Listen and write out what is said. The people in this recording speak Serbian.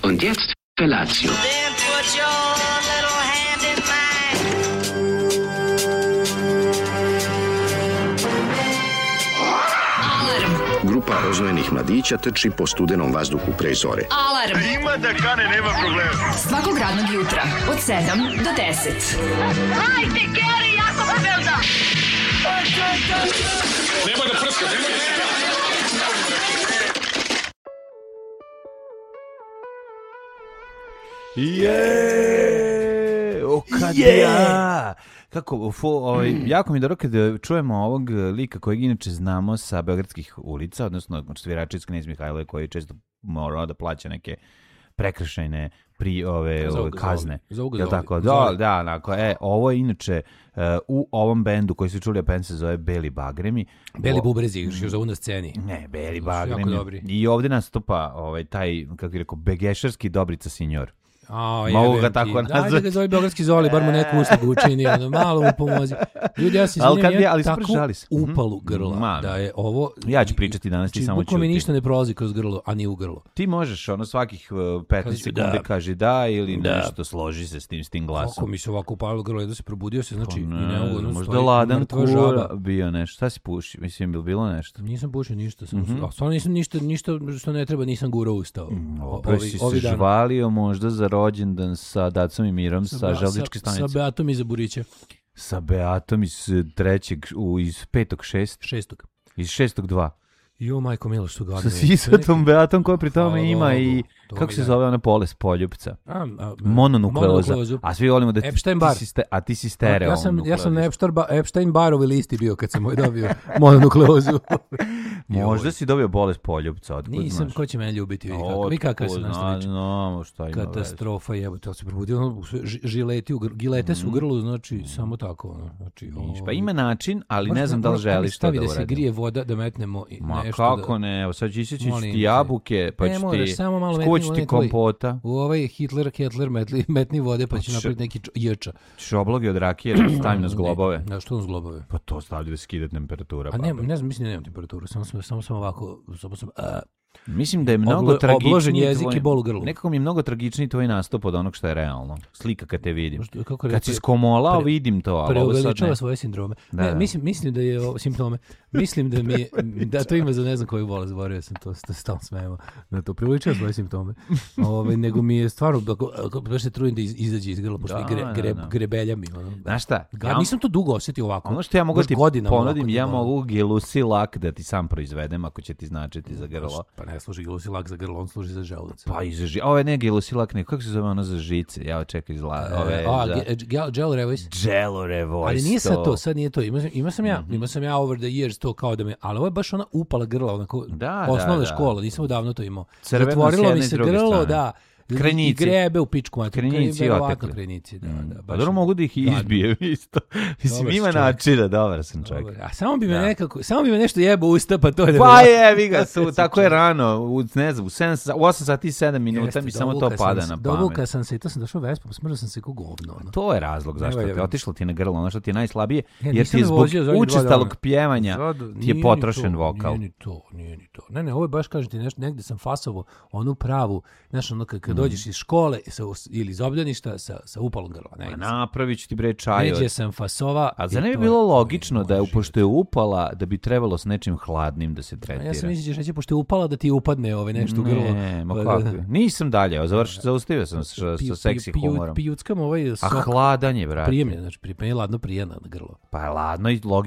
Und jetzt Felatio. Then put your little hand in mine. Grupa oznojenih mladića trči po studenom vazduhu pre zore. Alarm. Ima da kane, nema problema. Svakog radnog jutra od 7 do 10. Hajde, Geri, jako se velda. Nemoj da prska, nemoj da prska. Kako, jako mi je dobro kada čujemo ovog lika kojeg inače znamo sa beogradskih ulica, odnosno svirača iz Knez Mihajlove koji često morao da plaća neke prekršajne kazne. Jel tako? Da, ovo je inače u ovom bendu koji su čuli, a bend se zove Beli Bagremi. Beli bubrezi, još zovu na sceni. Ne, Beli Bagremi. I ovdje nastupa taj, kako bih rekao, begešarski Dobrica Sinjor. Mogu ga tako nazvati. Ajde ga zove Beogradski Zoli, bar mu neku uslugu učini, malo mu pomozi. Ljudi, ja se izvinjam, takvu upalu grla, da je ovo... Ja ću pričati danas, ti samo čuti. Mi ništa ne prolazi kroz grlo, a nije u grlo. Ti možeš, svakih 15 sekundi kaži da ili nešto složi se s tim glasom. Kako mi se ovako upalilo grlo, jedno se probudio se, znači... Možda ladan kura bio nešto. Šta si puši? Mislim, bilo nešto? Nisam pušio ništa. Stvarno nisam ništa što ne treba, nisam gurao ustao. Opet si se žvalio možda za rođendan sa Dacom i Mirom sa Železničke stanice. Sa Beatom iz Burića. Sa Beatom iz 5.6. Iz 6.2. Jo, majko milo, što gadno. Sa sisatom Beatom koja pri tome ima i, kako se zove ona bolest poljupca? Mononukleoza. A svi volimo da ti si stereo. Ja sam na Epstein-Barovi listi bio kad sam dobio mononukleozu. Možda si dobio bolest poljupca. Nisam, ko će mene ljubiti? Vi kakav se nastavići? Katastrofa, jebo, to se probudio. Gilete su u grlu, znači samo tako. Pa ima način, ali ne znam da li želiš to da uradim. Stavi da se grije voda, da metnemo nešto. Kako ne, evo sad ću ti jabuke, pa ću ti skućiti kompota. U ovaj Hitler metni vode, pa će napraviti neki ječa. Ćeš obloge od rakije, stavim na zglobove. Da, što na zglobove? Pa to stavlja da skida temperatura. A ne znam, mislim da nemam temperaturu, samo ovako, mislim da je mnogo tragičniji obložen jezik i bol u grlu. Nekako mi je mnogo tragičniji tvoj nastup od onog što je realno. Slika kad te vidim. Kad si skomolao, vidim to. Preuveličava svoje sindrome. Mislim da je simptome. Mislim da mi je, da to ima za ne znam koju bolest, zaboravio sam to, stalno smemo. Da to preuveličava svoje simptome. Nego mi je stvarno, baš se trudim da izađe iz grla, pošto grebelja mi. Znaš šta? Nisam to dugo osjetio ovako. Ono što ja mogu ti ponudim, ja mogu Gelusilak da ti sam proizvedem ako će ti značiti za grlo. Pa ne služi Gelusilak za grlo, on služi za želudac. Pa i za žice. Ovo je ne Gelusilak, nego kako se zove ono za žice? Ja očekaj Gel Revoice. Gel Revoice. Ali nije sad nije to. Ima sam ja over the years to kao da me, ali ovo je baš ona upala grla, onako osnovna škola, nisam odavno to imao. Zatvorilo mi se grlo, da. Krenici. I grebe u pičku. Krenici otekli. Krenici, da. Pa dobro mogu da ih izbijem isto. Mislim, ima načina, dobar sam čovjek. A samo bi me nešto jebo usta, pa to je... Pa jebi ga, tako je rano, u 8 sati i 7 minuta mi samo to pada na pamet. Dovuka sam se i to sam došao Vespom, smržao sam se ko govno. To je razlog zašto te otišlo ti na grlo, ono što ti je najslabije, jer ti je zbog učestalog pjevanja ti je potrošen vokal. Nije ni to. Ne, ovo je baš, kažem ti, negde sam fasovo onu pravu, znaš, ono kad dođeš iz škole ili iz obdaništa sa upalom grla. Napravit ću ti bre čaj. Neđe sam fasova. A za ne bi bilo logično da je pošto je upala, da bi trebalo s nečim hladnim da se tretira. Ja sam mislio ćeš reći pošto je upala da ti upadne nešto u grlo. Ne, kako? Nisam dalje, zaustavio sam sa seksi humorom. Pijuckam sok. A hladan je, brate. Prijemljen, znači ladno prijena na grlo. Pa je ladno i logično.